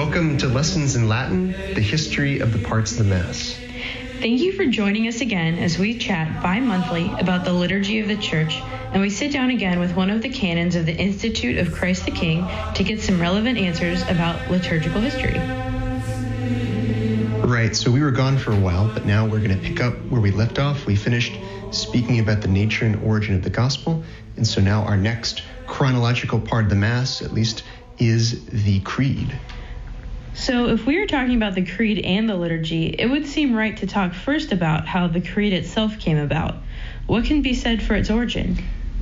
Welcome to Lessons in Latin, the history of the parts of the Mass. Thank you for joining us again as we chat bi-monthly about the liturgy of the Church, and we sit down again with one of the canons of the Institute of Christ the King to get some relevant answers about liturgical history. Right, so we were gone for a while, but now we're going to pick up where we left off. We finished speaking about the nature and origin of the Gospel, and so now our next chronological part of the Mass, at least, is the Creed. So if we are talking about the Creed and the liturgy, it would seem right to talk first about how the Creed itself came about. What can be said for its origin?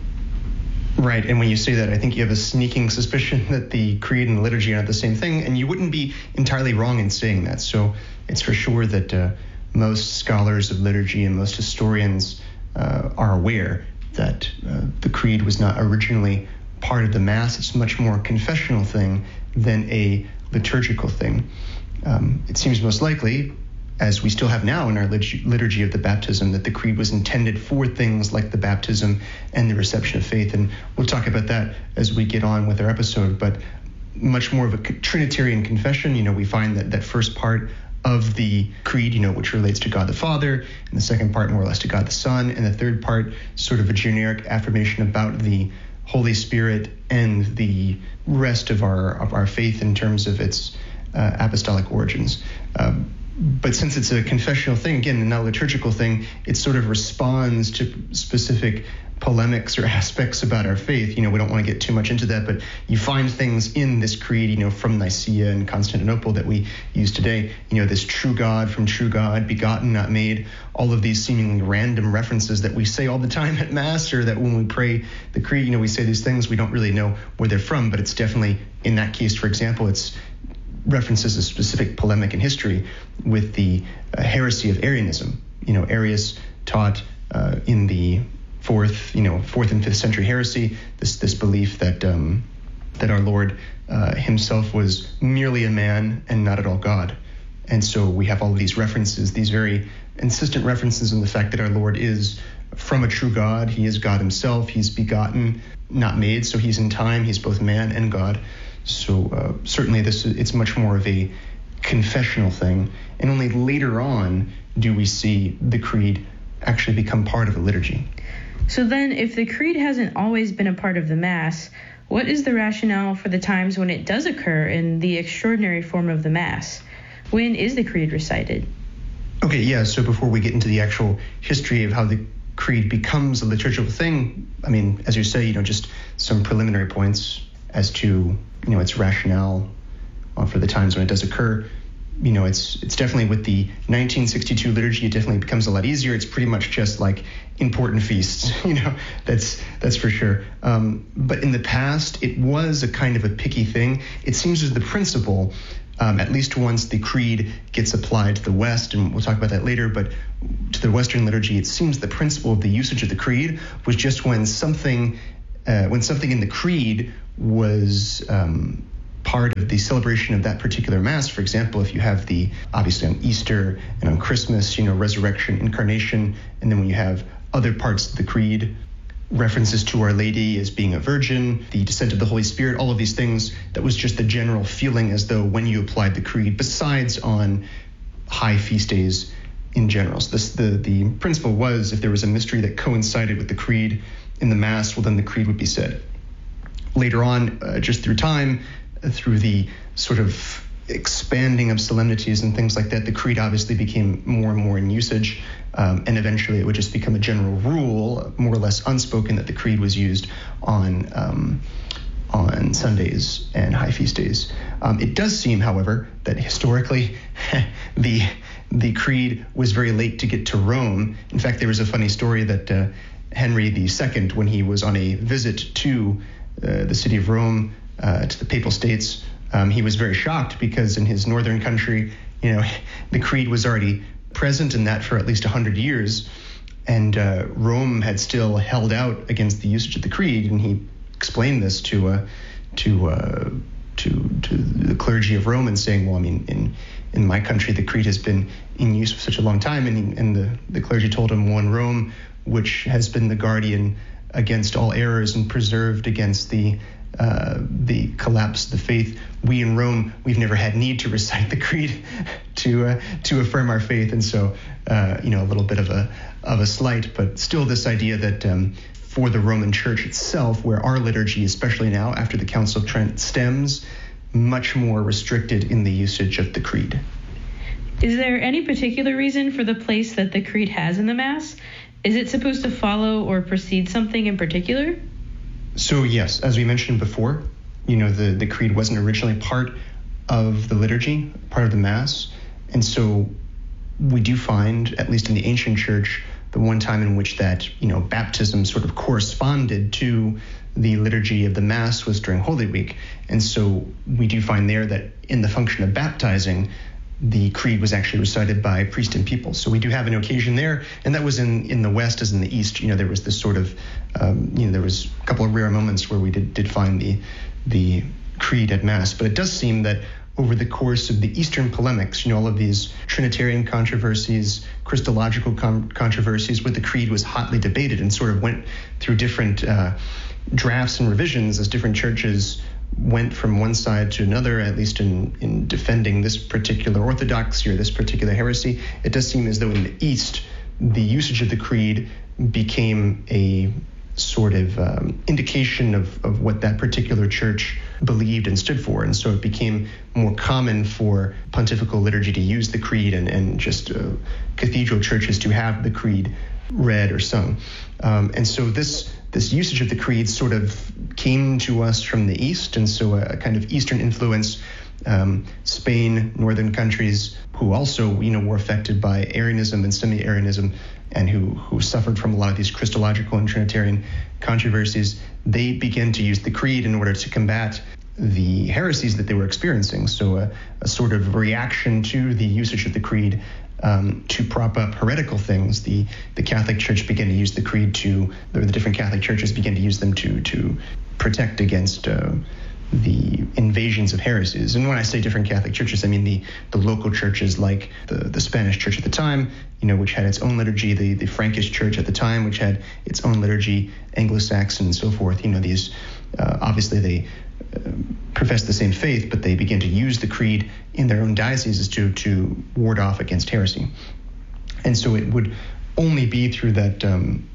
Right, and when you say that, I think you have a sneaking suspicion that the Creed and the liturgy are not the same thing, and you wouldn't be entirely wrong in saying that. So it's for sure that most scholars of liturgy and most historians are aware that the Creed was not originally part of the Mass. It's a much more confessional thing than a liturgical thing. It seems most likely, as we still have now in our liturgy of the baptism, that the Creed was intended for things like the baptism and the reception of faith. And we'll talk about that as we get on with our episode. But much more of a Trinitarian confession. We find that first part of the Creed, which relates to God the Father, and the second part more or less to God the Son, and the third part sort of a generic affirmation about the Holy Spirit and the rest of our faith in terms of its apostolic origins. But since it's a confessional thing, again, and not a liturgical thing, it sort of responds to specific polemics or aspects about our faith. We don't want to get too much into that, but you find things in this Creed, from Nicaea and Constantinople that we use today. This true God from true God, begotten, not made, all of these seemingly random references that we say all the time at Mass, or that when we pray the Creed, we say these things, we don't really know where they're from, but it's definitely, in that case, for example, it's references a specific polemic in history with the heresy of Arianism. Arius taught in the fourth and fifth century heresy this belief that our Lord himself was merely a man and not at all God. And so we have all of these references, these very insistent references in the fact that our Lord is from a true God. He is God himself. He's begotten, not made. So he's in time. He's both man and God. So certainly it's much more of a confessional thing. And only later on do we see the Creed actually become part of a liturgy. So then, if the Creed hasn't always been a part of the Mass, what is the rationale for the times when it does occur in the extraordinary form of the Mass? When is the Creed recited? Okay, yeah, so before we get into the actual history of how the Creed becomes a liturgical thing, as you say, just some preliminary points as to, its rationale for the times when it does occur. It's definitely with the 1962 liturgy, it definitely becomes a lot easier. It's pretty much just like important feasts, that's for sure. But in the past, it was a kind of a picky thing. It seems as the principle, at least once the Creed gets applied to the West, and we'll talk about that later, but to the Western liturgy, it seems the principle of the usage of the Creed was just when something in the Creed was part of the celebration of that particular Mass. For example, if you have obviously on Easter and on Christmas, resurrection, incarnation, and then when you have other parts of the Creed, references to Our Lady as being a virgin, the descent of the Holy Spirit, all of these things, that was just the general feeling as though when you applied the Creed, besides on high feast days in general. So the principle was, if there was a mystery that coincided with the Creed in the Mass, well, then the Creed would be said. Later on, just through time, through the sort of expanding of solemnities and things like that, the Creed obviously became more and more in usage, and eventually it would just become a general rule, more or less unspoken, that the Creed was used on Sundays and high feast days. It does seem, however, that historically the Creed was very late to get to Rome. In fact, there was a funny story that Henry II, when he was on a visit to the city of Rome, to the Papal States, he was very shocked because in his northern country, the Creed was already present in that for at least 100 years, and Rome had still held out against the usage of the Creed, and he explained this to the clergy of Rome, and saying, well, in my country, the Creed has been in use for such a long time, and the clergy told him, well, in Rome, which has been the guardian against all errors and preserved against the the collapse of the faith. We in Rome, we've never had need to recite the creed to affirm our faith, and so a little bit of a slight, but still this idea that for the Roman Church itself, where our liturgy, especially now after the Council of Trent, stems much more restricted in the usage of the creed. Is there any particular reason for the place that the creed has in the Mass? Is it supposed to follow or precede something in particular? So yes, as we mentioned before, the creed wasn't originally part of the liturgy, part of the Mass. And so we do find, at least in the ancient church, the one time in which that, baptism sort of corresponded to the liturgy of the Mass was during Holy Week. And so we do find there that in the function of baptizing, the creed was actually recited by priest and people. So we do have an occasion there, and that was in the West as in the East. There was this sort of, there was a couple of rare moments where we did find the creed at Mass. But it does seem that over the course of the Eastern polemics, all of these Trinitarian controversies, Christological controversies, where the creed was hotly debated and sort of went through different drafts and revisions as different churches went from one side to another, at least in defending this particular orthodoxy or this particular heresy. It does seem as though in the East, the usage of the creed became a sort of indication of what that particular church believed and stood for. And so it became more common for pontifical liturgy to use the creed and just cathedral churches to have the creed read or sung. And so this usage of the creed sort of came to us from the East, and so a kind of Eastern influence. Spain, northern countries who also, were affected by Arianism and semi-Arianism, and who suffered from a lot of these Christological and Trinitarian controversies, they began to use the creed in order to combat the heresies that they were experiencing. So a sort of reaction to the usage of the creed to prop up heretical things. The Catholic Church began to use the creed the different Catholic churches began to use them to protect against the invasions of heresies. And when I say different Catholic churches, I mean the local churches like the Spanish Church at the time, which had its own liturgy, the Frankish Church at the time, which had its own liturgy, Anglo-Saxon and so forth. These obviously they profess the same faith, but they begin to use the creed in their own dioceses to ward off against heresy. And so it would only be through that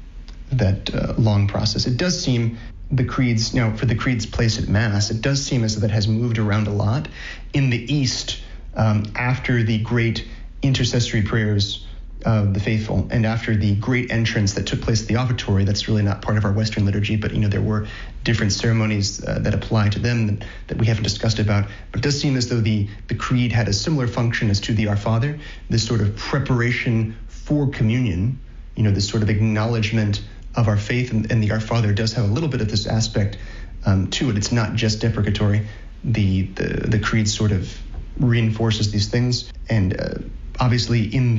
long process. It does seem for the creed's place at Mass, it does seem as though that has moved around a lot. In the East, after the great intercessory prayers of the faithful, and after the great entrance that took place at the offertory, that's really not part of our Western liturgy, but there were different ceremonies that apply to them that we haven't discussed about. But it does seem as though the creed had a similar function as to the Our Father, this sort of preparation for communion, this sort of acknowledgement of our faith, and the Our Father does have a little bit of this aspect to it. It's not just deprecatory. The creed sort of reinforces these things, and obviously in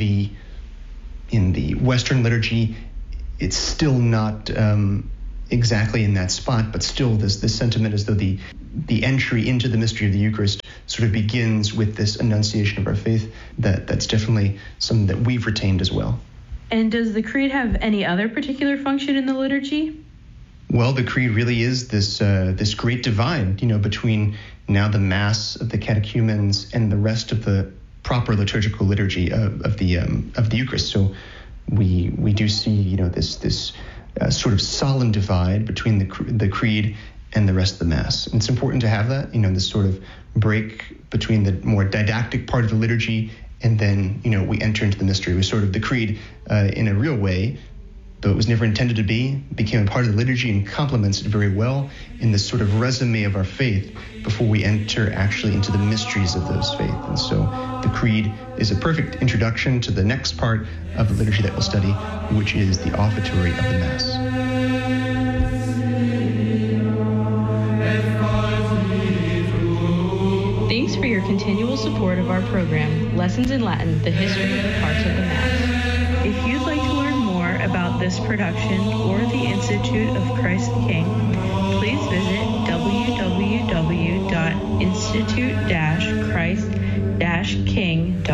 the Western liturgy, it's still not exactly in that spot, but still this sentiment as though the entry into the mystery of the Eucharist sort of begins with this annunciation of our faith. That's definitely something that we've retained as well. And does the creed have any other particular function in the liturgy? Well, the creed really is this great divide, between now the Mass of the catechumens and the rest of the proper liturgical liturgy of the Eucharist. So we do see this sort of solemn divide between the creed and the rest of the Mass. And it's important to have that, this sort of break between the more didactic part of the liturgy and then, we enter into the mystery. We sort of, the creed, in a real way, though it was never intended to be, became a part of the liturgy and complements it very well in this sort of resume of our faith before we enter actually into the mysteries of those faith. And so the creed is a perfect introduction to the next part of the liturgy that we'll study, which is the offertory of the Mass. Thanks for your continual support of our program, Lessons in Latin, the History of the Parts of the Mass. If you'd like to learn more about this production or the Institute of Christ the King, please visit www.institute-christ-king.org.